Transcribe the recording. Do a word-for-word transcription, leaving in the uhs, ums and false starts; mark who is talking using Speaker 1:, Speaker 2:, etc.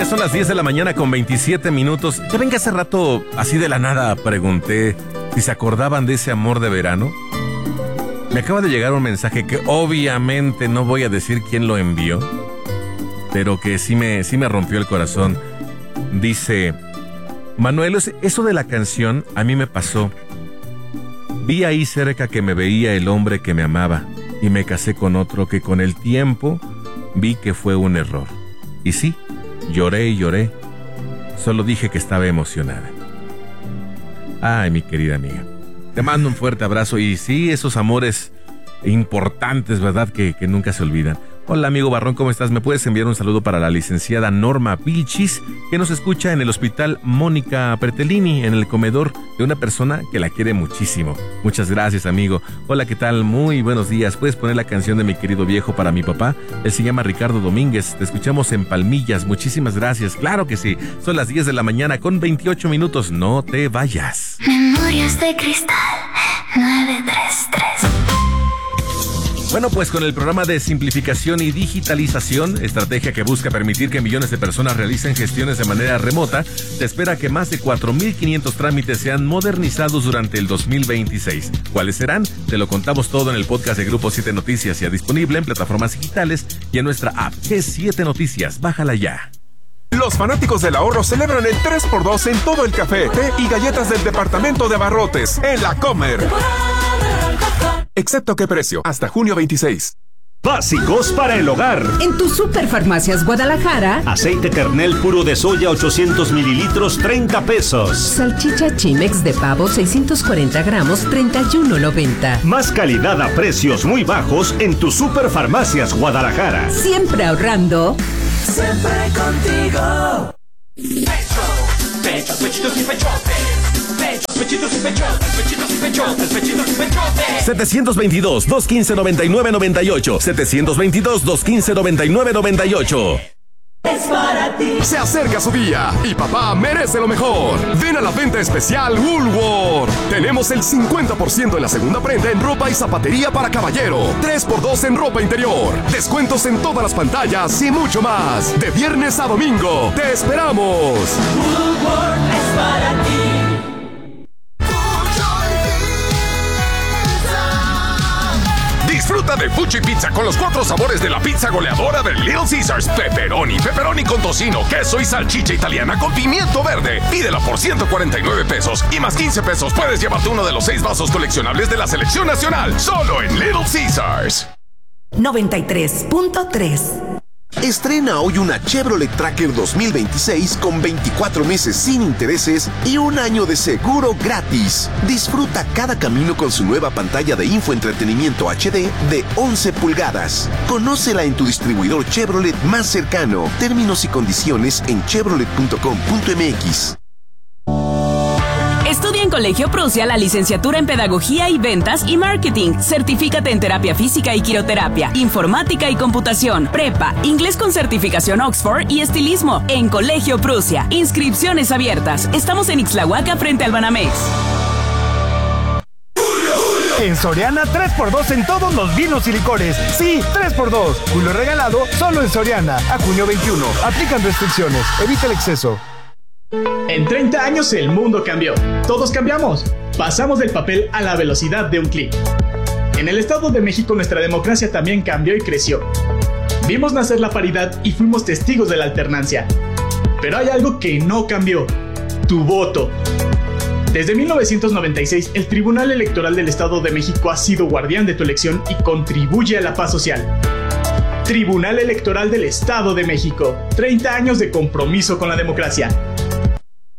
Speaker 1: son las diez de la mañana con veintisiete minutos. Ya ven que hace rato, así de la nada, pregunté si se acordaban de ese amor de verano. Me acaba de llegar un mensaje que obviamente no voy a decir quién lo envió, pero que sí me, sí me rompió el corazón. Dice: Manuel, eso de la canción a mí me pasó. Vi ahí cerca que me veía el hombre que me amaba y me casé con otro que con el tiempo vi que fue un error. Y sí, lloré y lloré. Solo dije que estaba emocionada. Ay, mi querida amiga, te mando un fuerte abrazo. Y sí, esos amores importantes, ¿verdad? Que, que nunca se olvidan. Hola, amigo Barrón, ¿cómo estás? ¿Me puedes enviar un saludo para la licenciada Norma Vilchis, que nos escucha en el hospital Mónica Pretelini, en el comedor de una persona que la quiere muchísimo? Muchas gracias, amigo. Hola, ¿qué tal? Muy buenos días. ¿Puedes poner la canción de mi querido viejo para mi papá? Él se llama Ricardo Domínguez. Te escuchamos en Palmillas. Muchísimas gracias. Claro que sí. Son las diez de la mañana con veintiocho minutos. No te vayas.
Speaker 2: Memorias de Cristal nueve tres tres.
Speaker 1: Bueno, pues con el programa de simplificación y digitalización, estrategia que busca permitir que millones de personas realicen gestiones de manera remota, se espera que más de cuatro mil quinientos trámites sean modernizados durante el dos mil veintiséis. ¿Cuáles serán? Te lo contamos todo en el podcast de Grupo siete Noticias, ya disponible en plataformas digitales y en nuestra app G siete Noticias. Bájala ya.
Speaker 3: Los fanáticos del ahorro celebran el tres por dos en todo el café, té y galletas del departamento de abarrotes en La Comer. Excepto qué precio, hasta junio veintiséis.
Speaker 4: Básicos para el hogar.
Speaker 5: En tu Superfarmacias Guadalajara,
Speaker 4: aceite Kernel puro de soya ochocientos mililitros, treinta pesos.
Speaker 5: Salchicha Chimex de pavo seiscientos cuarenta gramos, treinta y uno noventa.
Speaker 4: Más calidad a precios muy bajos en tu Superfarmacias Guadalajara.
Speaker 5: Siempre ahorrando.
Speaker 6: Siempre contigo. Pecho, pecho, pechitos y pechotes. Pechos, pechitos y pechotes, pechitos y pechotes, pechitos y pechotes.
Speaker 1: setecientos veintidós, doscientos quince, noventa y nueve noventa y ocho. setecientos veintidós, doscientos quince, noventa y nueve noventa y ocho.
Speaker 6: Es para ti.
Speaker 3: Se acerca su día y papá merece lo mejor. Ven a la venta especial Woolworth. Tenemos el cincuenta por ciento en la segunda prenda en ropa y zapatería para caballero. tres por dos en ropa interior. Descuentos en todas las pantallas y mucho más. De viernes a domingo. ¡Te esperamos!
Speaker 6: Woolworth es para ti.
Speaker 3: Disfruta de Fuchi Pizza con los cuatro sabores de la pizza goleadora de Little Caesars. Pepperoni, pepperoni con tocino, queso y salchicha italiana con pimiento verde. Pídela por ciento cuarenta y nueve pesos y más quince pesos puedes llevarte uno de los seis vasos coleccionables de la selección nacional. Solo en Little Caesars.
Speaker 5: noventa y tres punto tres.
Speaker 7: Estrena hoy una Chevrolet Tracker dos mil veintiséis con veinticuatro meses sin intereses y un año de seguro gratis. Disfruta cada camino con su nueva pantalla de infoentretenimiento H D de once pulgadas. Conócela en tu distribuidor Chevrolet más cercano. Términos y condiciones en chevrolet punto com punto m x.
Speaker 8: Estudia en Colegio Prusia la licenciatura en Pedagogía y Ventas y Marketing. Certifícate en Terapia Física y Quiroterapia, Informática y Computación, Prepa, Inglés con certificación Oxford y Estilismo. En Colegio Prusia. Inscripciones abiertas. Estamos en Ixtlahuaca frente al Banamex.
Speaker 9: En Soriana, tres por dos en todos los vinos y licores. Sí, tres por dos. Julio regalado solo en Soriana. A junio veintiuno. Aplican restricciones. Evita el exceso.
Speaker 10: En treinta años el mundo cambió. Todos cambiamos. Pasamos del papel a la velocidad de un clic. En el Estado de México nuestra democracia también cambió y creció. Vimos nacer la paridad y fuimos testigos de la alternancia. Pero hay algo que no cambió: tu voto. Desde mil novecientos noventa y seis, el Tribunal Electoral del Estado de México ha sido guardián de tu elección y contribuye a la paz social. Tribunal Electoral del Estado de México. treinta años de compromiso con la democracia.